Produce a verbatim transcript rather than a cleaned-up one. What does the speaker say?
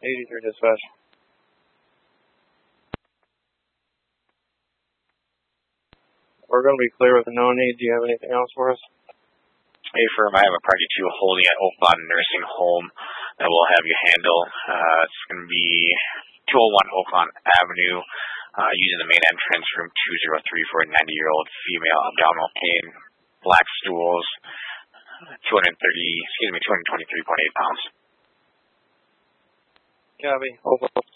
eighty-three dispatch. We're going to be clear with a no need. Do you have anything else for us? Hey, firm, I have a Party two holding at Oaklawn Nursing Home that we'll have you handle. Uh, it's going to be two oh one Oaklawn Avenue, uh, using the main entrance, room two oh three for a ninety-year-old female, abdominal pain, black stools, two hundred thirty, excuse me, two hundred twenty-three point eight pounds. Copy. Oaklawn.